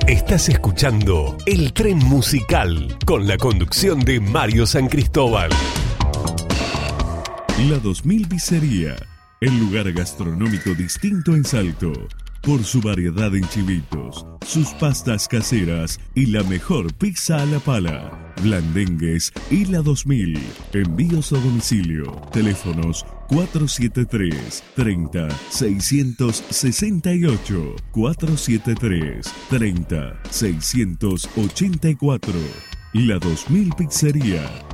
Estás escuchando El Tren Musical con la conducción de Mario San Cristóbal. La 2000 Pizzería, el lugar gastronómico distinto en Salto. Por su variedad en chivitos, sus pastas caseras y la mejor pizza a la pala. Blandengues y la 2000. Envíos a domicilio. Teléfonos 473-30-668. 473-30-684. La 2000 Pizzería.